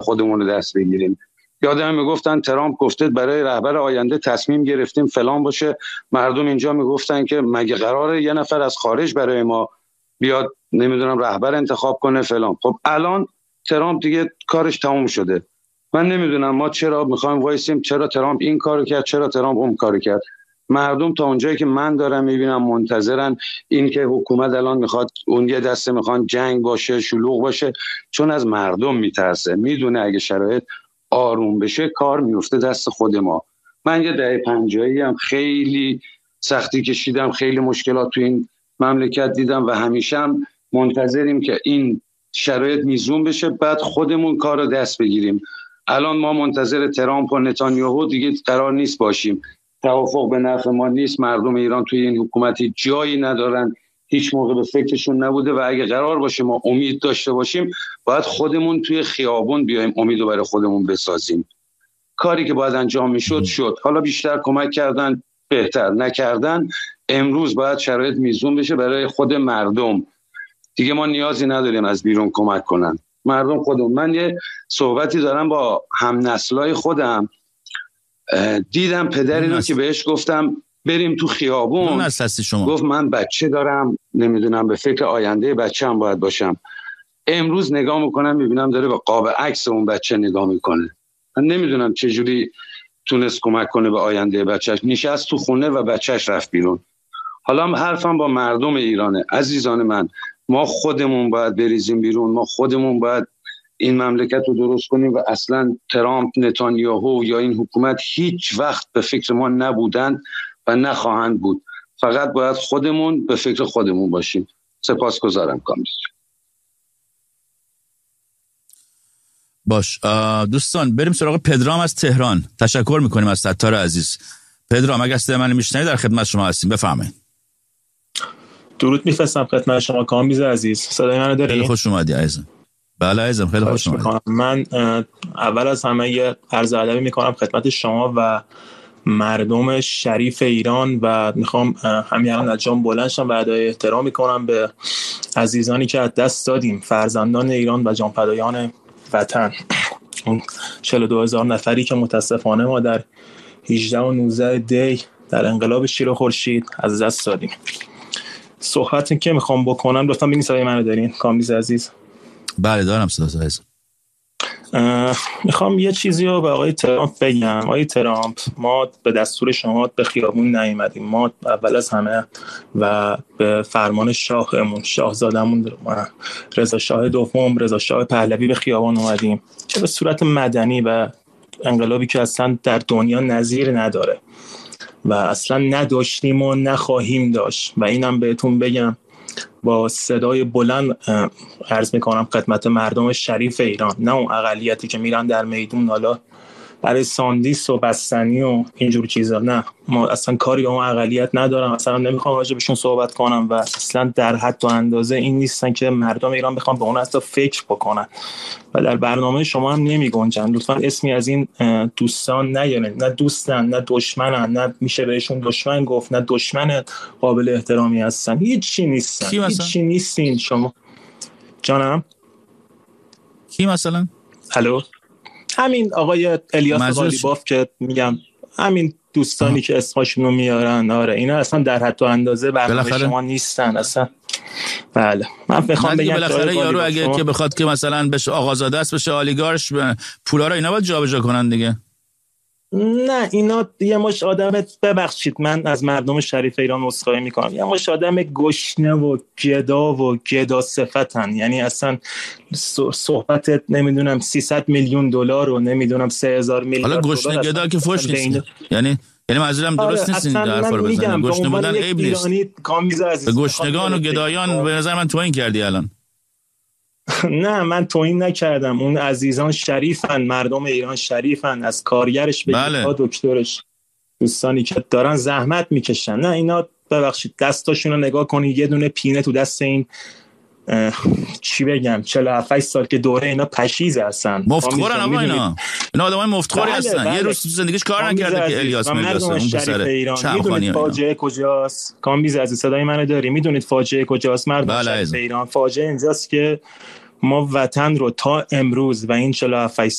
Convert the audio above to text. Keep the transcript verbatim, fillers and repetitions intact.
خودمون رو دست بگیریم. یادم میگفتن ترامپ گفته برای رهبر آینده تصمیم گرفتیم فلان باشه، مردم اینجا میگفتن که مگه قراره یه نفر از خارج برای ما بیاد نمیدونم رهبر انتخاب کنه فلان. خب الان ترامپ دیگه کارش تموم شده. من نمیدونم ما چرا میخوایم وایسیم، چرا ترامپ این کارو کرد، چرا ترامپ اون کارو کرد. مردم تا اونجایی که من دارم میبینم منتظرن این که حکومت الان میخواد اون یه دسته میخوان جنگ باشه، شلوغ باشه، چون از مردم میترسه، میدونه اگه شرایط آروم بشه کار میفته دست خود ما. من یه دهه پنجاهی هم خیلی سختی کشیدم، خیلی مشکلات تو این مملکت دیدم و همیشه هم منتظریم که این شرایط میزون بشه بعد خودمون کار رو دست بگیریم. الان ما منتظر ترامپ و نتانیاهو دیگه قرار نیست باشیم. توافق به نفع ما نیست. مردم ایران توی این حکومتی جایی ندارن، هیچ موقع به فکرشون نبوده و اگه قرار باشه ما امید داشته باشیم باید خودمون توی خیابون بیایم امیدو برای خودمون بسازیم. کاری که باید انجام میشد شد. حالا بیشتر کمک کردن بهتر، نکردن امروز باید شرایط میزون بشه برای خود مردم. دیگه ما نیازی نداریم از بیرون کمک کنن. مردم خودمون. من یه صحبتی دارم با هم نسلای خودم، دیدم پدری رو که بهش گفتم بریم تو خیابون، گفت من بچه دارم نمیدونم به فکر آینده بچه‌ام باید باشم. امروز نگاه میکنم میبینم داره به قاب عکس اون بچه نگاه میکنه. من نمیدونم چجوری تونست کمک کنه به آینده بچهش. نشست تو خونه و بچهش رفت بیرون. حالا حرفم با مردم ایرانه. عزیزان من، ما خودمون باید بریزیم بیرون، ما خودمون باید این مملکت رو درست کنیم و اصلا ترامپ، نتانیاهو یا این حکومت هیچ وقت به فکر ما نبودن و نخواهند بود. فقط باید خودمون به فکر خودمون باشیم. سپاسگزارم کامل. باش دوستان بریم سراغ پدرام از تهران. تشکر میکنیم از ستار عزیز. پدرام اگه صدای من میشنوید در خدمت شما هستیم، بفرمایید. درود میفرستم خدمت شما کامبیز عزیز. صدای منو داری؟ خیلی خوش اومدی عزیزم. بله عزیزم خیلی خوش اومدی. من اول از همه یه عرض ادبی میکنم خدمت شما و مردم شریف ایران و میخوام همین الان از جام بلند شم و ادای احترام میکنم به عزیزانی که از دست دادیم، فرزندان ایران و جانفدایان وطن. اون چهل و دو هزار نفری که متاسفانه ما در هجده و نوزده دی در انقلاب شیر و خورشید از دست دادیم. صحبتی که میخوام بکنم لطفا ببینید صدای منو دارین کامبیز عزیز؟ بله دارم صدا عزیز. میخوام یه چیزی رو به آقای ترامپ بگم. آقای ترامپ، ما به دستور شما به خیابون نیومدیم. ما اول از همه و به فرمان شاهمون، شاهزادمون رضا شاه دوم، رضا شاه پهلوی به خیابان اومدیم که به صورت مدنی و انقلابی که اصلا در دنیا نظیر نداره و اصلا نداشتیم و نخواهیم داشت. و اینم بهتون بگم با صدای بلند عرض میکنم خدمت مردم شریف ایران، نه اون اقلیتی که میرن در میدون حالا برای ساندیس و بستنی و اینجور چیزا. نه، ما اصلا کاری به اون اقلیت ندارم، اصلا نمیخوام راجع بهشون صحبت کنم و اصلا در حد و اندازه این نیستن که مردم ایران بخوام به اون اصلا فکر بکنن و در برنامه شما هم نمی گنجن. لطفا اسمی از این دوستان نیارین. نه دوستن، نه دشمنن، نه میشه بهشون دشمن گفت، نه دشمن قابل احترامی هستن، هیچ چی نیستن، هیچ چی نیستین شما. جانم کی مثلا؟ الو، همین آقای الیاس غالیباف که میگم، همین دوستانی آه. که اسمشون رو میارن. آره اینا اصلا در حد و اندازه برنامه شما نیستن اصلا. بله من میخوام بگم بالاخره یارو اگه شما... که بخواد که مثلا بشه آقازاده است بشه آلیگارش پولا رو اینا باید جابجا کنن دیگه. نه اینا یه مش آدم، ببخشید من از مردم شریف ایران عذرخواهی میکنم، یه مش آدم گشنه و گدا و گدا صفتن. یعنی اصلا صحبت نمیدونم سیصد میلیون دلار و نمیدونم سه هزار میلیارد دلار. حالا گشنه گدا که فوش نیست. یعنی یعنی منظورم درست نیست این حرفا رو بزنید. گشنه بودن عیب نیست. به گشنگان و گدایان به نظر من توهین کردی الان. نه من توهین نکردم. اون عزیزان شریفن، مردم ایران شریفن، از کارگرش به بله. دکترش، دوستانی که دارن زحمت میکشن. نه اینا ببخشید دستاشون رو نگاه کنید، یه دونه پینه تو دست این چی بگم چهل و هفت سال که دوره اینا پشیزه هستن. مفتخورن اما اینا اینا آدمای مفتخوری بله هستن. بله. یه روز تو زندگیش کار نکرده که الیاس میرسه اون پسر ایران. میدونید فاجعه کجاست؟ کامبیز عزیز صدای منو داری؟ میدونید فاجعه کجاست مردم بله ایران؟ فاجعه اینجاست که ما وطن رو تا امروز و این چهل و هفت